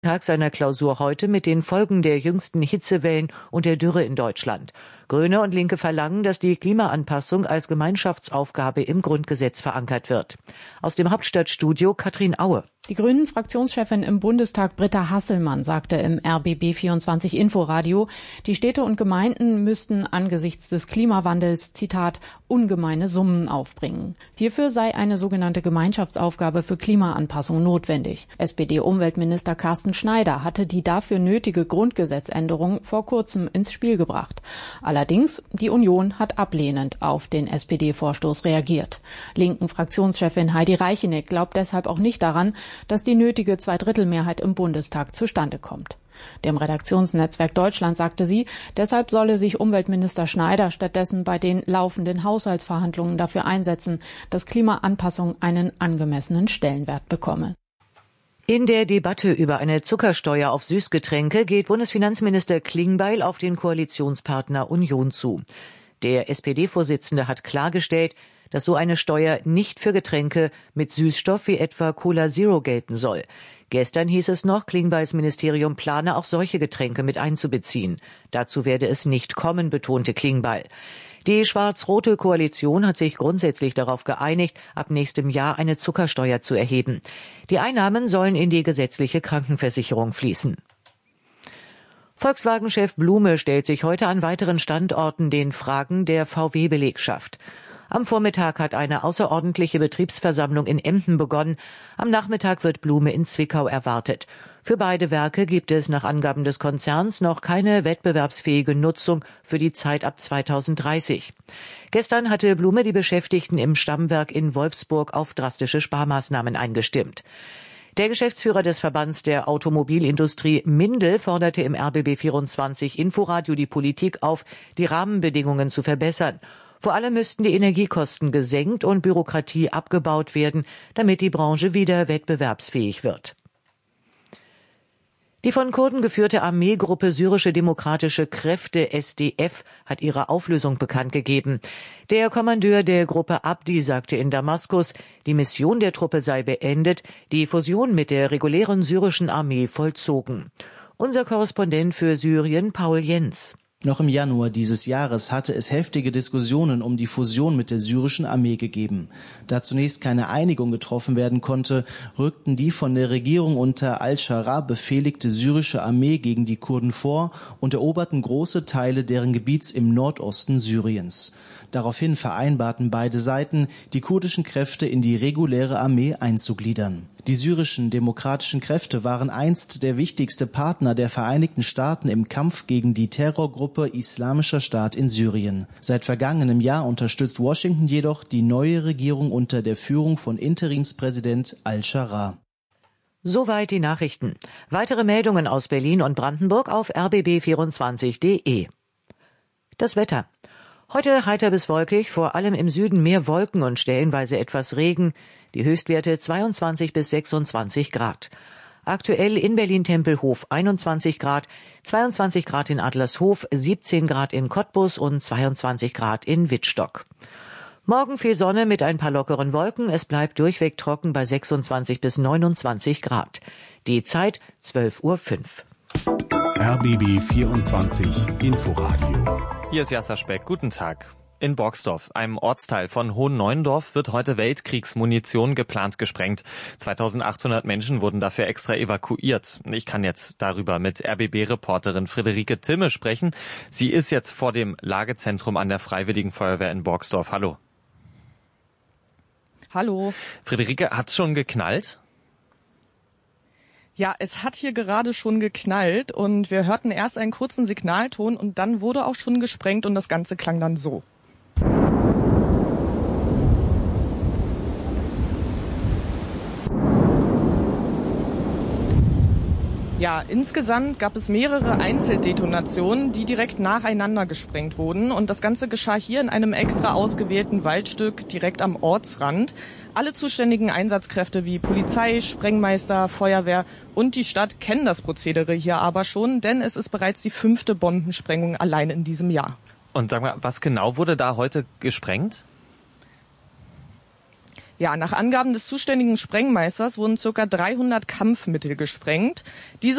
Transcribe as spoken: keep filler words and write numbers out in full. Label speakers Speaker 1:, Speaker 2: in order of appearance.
Speaker 1: Tag seiner Klausur heute mit den Folgen der jüngsten Hitzewellen und der Dürre in Deutschland. Grüne und Linke verlangen, dass die Klimaanpassung als Gemeinschaftsaufgabe im Grundgesetz verankert wird. Aus dem Hauptstadtstudio Katrin Aue.
Speaker 2: Die Grünen-Fraktionschefin im Bundestag Britta Hasselmann sagte im R B B vierundzwanzig Inforadio, die Städte und Gemeinden müssten angesichts des Klimawandels, Zitat, ungemeine Summen aufbringen. Hierfür sei eine sogenannte Gemeinschaftsaufgabe für Klimaanpassung notwendig. S P D-Umweltminister Carsten Schneider hatte die dafür nötige Grundgesetzänderung vor kurzem ins Spiel gebracht. Allerdings, die Union hat ablehnend auf den S P D-Vorstoß reagiert. Linken Fraktionschefin Heidi Reicheneck glaubt deshalb auch nicht daran, dass die nötige Zweidrittelmehrheit im Bundestag zustande kommt. Dem Redaktionsnetzwerk Deutschland sagte sie, deshalb solle sich Umweltminister Schneider stattdessen bei den laufenden Haushaltsverhandlungen dafür einsetzen, dass Klimaanpassung einen angemessenen Stellenwert bekomme.
Speaker 1: In der Debatte über eine Zuckersteuer auf Süßgetränke geht Bundesfinanzminister Klingbeil auf den Koalitionspartner Union zu. Der S P D-Vorsitzende hat klargestellt, dass so eine Steuer nicht für Getränke mit Süßstoff wie etwa Cola Zero gelten soll. Gestern hieß es noch, Klingbeils Ministerium plane auch solche Getränke mit einzubeziehen. Dazu werde es nicht kommen, betonte Klingbeil. Die schwarz-rote Koalition hat sich grundsätzlich darauf geeinigt, ab nächstem Jahr eine Zuckersteuer zu erheben. Die Einnahmen sollen in die gesetzliche Krankenversicherung fließen. Volkswagen-Chef Blume stellt sich heute an weiteren Standorten den Fragen der V W-Belegschaft. Am Vormittag hat eine außerordentliche Betriebsversammlung in Emden begonnen. Am Nachmittag wird Blume in Zwickau erwartet. Für beide Werke gibt es nach Angaben des Konzerns noch keine wettbewerbsfähige Nutzung für die Zeit ab zweitausenddreißig. Gestern hatte Blume die Beschäftigten im Stammwerk in Wolfsburg auf drastische Sparmaßnahmen eingestimmt. Der Geschäftsführer des Verbands der Automobilindustrie Mindel forderte im R B B vierundzwanzig Inforadio die Politik auf, die Rahmenbedingungen zu verbessern. Vor allem müssten die Energiekosten gesenkt und Bürokratie abgebaut werden, damit die Branche wieder wettbewerbsfähig wird. Die von Kurden geführte Armeegruppe Syrische Demokratische Kräfte S D F hat ihre Auflösung bekannt gegeben. Der Kommandeur der Gruppe Abdi sagte in Damaskus, die Mission der Truppe sei beendet, die Fusion mit der regulären syrischen Armee vollzogen. Unser Korrespondent für Syrien, Paul Jens.
Speaker 3: Noch im Januar dieses Jahres hatte es heftige Diskussionen um die Fusion mit der syrischen Armee gegeben. Da zunächst keine Einigung getroffen werden konnte, rückten die von der Regierung unter Al-Sharaa befehligte syrische Armee gegen die Kurden vor und eroberten große Teile deren Gebiets im Nordosten Syriens. Daraufhin vereinbarten beide Seiten, die kurdischen Kräfte in die reguläre Armee einzugliedern. Die syrischen demokratischen Kräfte waren einst der wichtigste Partner der Vereinigten Staaten im Kampf gegen die Terrorgruppe Islamischer Staat in Syrien. Seit vergangenem Jahr unterstützt Washington jedoch die neue Regierung unter der Führung von Interimspräsident Al-Sharaa.
Speaker 1: Soweit die Nachrichten. Weitere Meldungen aus Berlin und Brandenburg auf r b b vierundzwanzig punkt de. Das Wetter. Heute heiter bis wolkig, vor allem im Süden mehr Wolken und stellenweise etwas Regen. Die Höchstwerte zweiundzwanzig bis sechsundzwanzig Grad. Aktuell in Berlin-Tempelhof einundzwanzig Grad, zweiundzwanzig Grad in Adlershof, siebzehn Grad in Cottbus und zweiundzwanzig Grad in Wittstock. Morgen viel Sonne mit ein paar lockeren Wolken. Es bleibt durchweg trocken bei sechsundzwanzig bis neunundzwanzig Grad. Die Zeit zwölf Uhr fünf.
Speaker 4: R B B vierundzwanzig Inforadio.
Speaker 5: Hier ist Jasser Speck. Guten Tag. In Borgsdorf, einem Ortsteil von Hohenneuendorf, wird heute Weltkriegsmunition geplant gesprengt. zweitausendachthundert Menschen wurden dafür extra evakuiert. Ich kann jetzt darüber mit R B B-Reporterin Friederike Timme sprechen. Sie ist jetzt vor dem Lagezentrum an der Freiwilligen Feuerwehr in Borgsdorf. Hallo.
Speaker 6: Hallo.
Speaker 5: Friederike, hat's schon geknallt?
Speaker 6: Ja, es hat hier gerade schon geknallt und wir hörten erst einen kurzen Signalton und dann wurde auch schon gesprengt und das Ganze klang dann so. Ja, insgesamt gab es mehrere Einzeldetonationen, die direkt nacheinander gesprengt wurden. Und das Ganze geschah hier in einem extra ausgewählten Waldstück direkt am Ortsrand. Alle zuständigen Einsatzkräfte wie Polizei, Sprengmeister, Feuerwehr und die Stadt kennen das Prozedere hier aber schon, denn es ist bereits die fünfte Bombensprengung allein in diesem Jahr.
Speaker 5: Und sag mal, was genau wurde da heute gesprengt?
Speaker 6: Ja, nach Angaben des zuständigen Sprengmeisters wurden ca. dreihundert Kampfmittel gesprengt. Diese